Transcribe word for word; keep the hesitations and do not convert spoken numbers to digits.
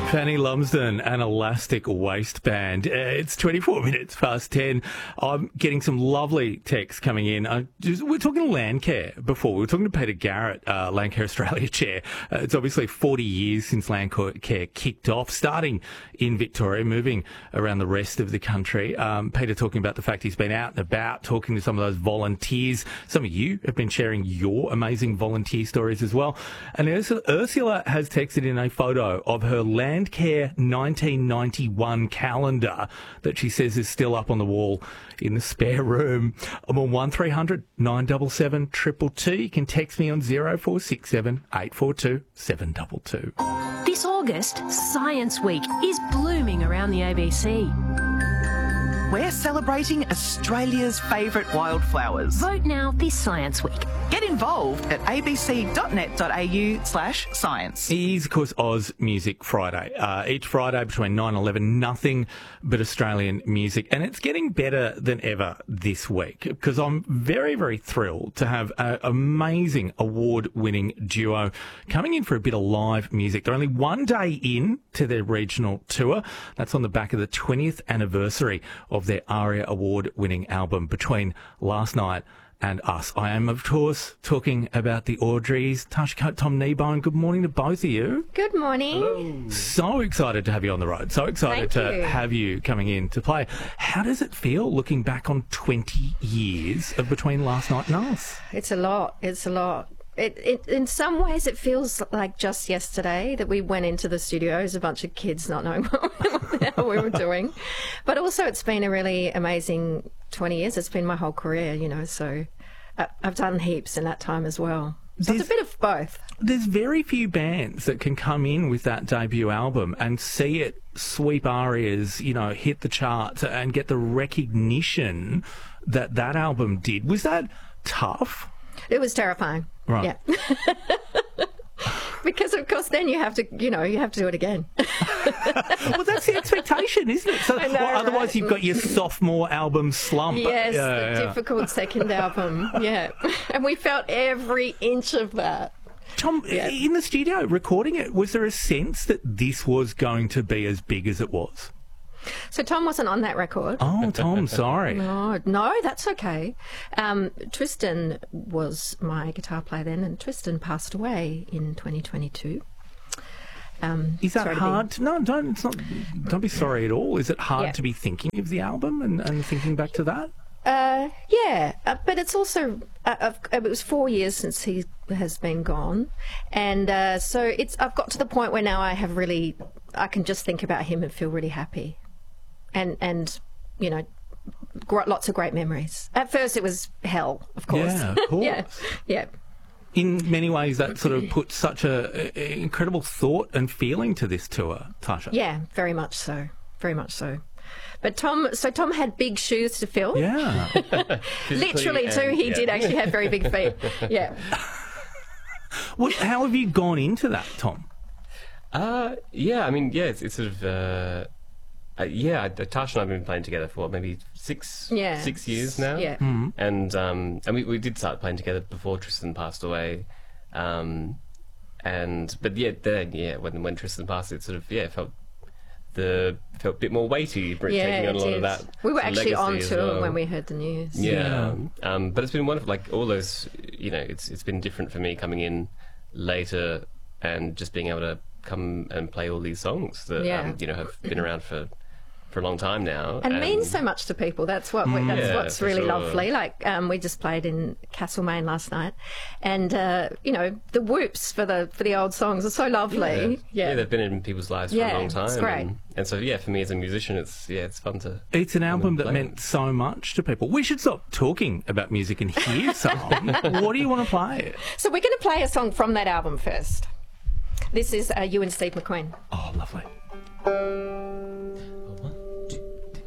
Fanny Lumsden and Elastic Waistband. Uh, it's twenty-four minutes past ten. I'm getting some lovely texts coming in. Uh, just, we're talking to Landcare before. We were talking to Peter Garrett, uh, Landcare Australia chair. Uh, it's obviously forty years since Landcare kicked off, starting in Victoria, moving around the rest of the country. Um, Peter talking about the fact he's been out and about, talking to some of those volunteers. Some of you have been sharing your amazing volunteer stories as well. And Ursula, Ursula has texted in a photo of her Landcare nineteen ninety-one calendar that she says is still up on the wall in the spare room. I'm on one three hundred nine seven seven two two two. You can text me on zero four six seven eight four two seven two two. This August, Science Week is blooming around the A B C. We're celebrating Australia's favourite wildflowers. Vote now this Science Week. Get involved at abc.net.au slash science. It is, of course, Oz Music Friday. Uh, each Friday between nine and eleven, nothing but Australian music. And it's getting better than ever this week because I'm very, very thrilled to have an amazing award-winning duo coming in for a bit of live music. They're only one day in to their regional tour. That's on the back of the twentieth anniversary of their ARIA award-winning album Between Last Night and Us. I am, of course, talking about the Audreys. Tasha Coate, Tom Kneebone, good morning to both of you. Good morning. Hello. So excited to have you on the road. So excited Thank to you. have you coming in to play. How does it feel looking back on twenty years of Between Last Night and Us? It's a lot. It's a lot. It, it, in some ways, it feels like just yesterday that we went into the studio as a bunch of kids not knowing what the hell we were doing. But also, it's been a really amazing twenty years. It's been my whole career, you know, so I, I've done heaps in that time as well. So There's- it's a bit of both. There's very few bands that can come in with that debut album and see it sweep arias, you know, hit the charts and get the recognition that that album did. Was that tough? It was terrifying. Right. Yeah. Because, of course, then you have to, you know, you have to do it again. Well, that's the expectation, isn't it? So, I know, well, otherwise, right? you've got your sophomore album slump. Yes, Yeah, the yeah. difficult second album. Yeah. And we felt every inch of that. Tom, Yeah. in the studio recording it, was there a sense that this was going to be as big as it was? So Tom wasn't on that record. Oh, Tom, sorry. No, no, that's okay. Um, Tristan was my guitar player then, and Tristan passed away in twenty twenty-two. Um, Is that sorry to be- hard? To, no, don't. It's not. Don't be sorry at all. Is it hard Yeah. to be thinking of the album and, and thinking back to that? Uh, yeah, uh, but it's also uh, I've, it was four years since he has been gone, and uh, so it's I've got to the point where now I have really I can just think about him and feel really happy, and and you know, gr- lots of great memories. At first, it was hell, of course. Yeah, of course. yeah, yeah. In many ways, that sort of put such a, a incredible thought and feeling to this tour, Tasha. Yeah, very much so. Very much so. But Tom, so Tom had big shoes to fill. Yeah. Literally, too. and- He yeah. did actually have very big feet. Yeah. What, how have you gone into that, Tom? Uh, yeah, I mean, yeah, it's, it's sort of, uh, uh, yeah, Tasha and I have been playing together for what, maybe six, Yeah. six years now. Yeah. And um, and we, we did start playing together before Tristan passed away. Um, and but yeah, then yeah, when when Tristan passed, it sort of yeah felt the felt a bit more weighty, br- Yeah, taking on a it lot did. of that. We were sort of actually on legacy as tour well. when we heard the news. Yeah, um, but it's been wonderful. Like all those, you know, it's it's been different for me coming in later and just being able to come and play all these songs that Yeah. um, you know have been around for for a long time now And means so much to people. That's what we, that's Yeah, what's for really sure. lovely. Like um, we just played in Castlemaine last night, and uh, you know the whoops for the for the old songs are so lovely. yeah. Yeah, they've been in people's lives for Yeah, a long time. it's great. And, and so yeah, for me as a musician, it's yeah, it's fun to. It's an album that play meant so much to people. We should stop talking about music and hear something. What do you want to play? So we're going to play a song from that album first. This is uh, You and Steve McQueen. Oh, lovely.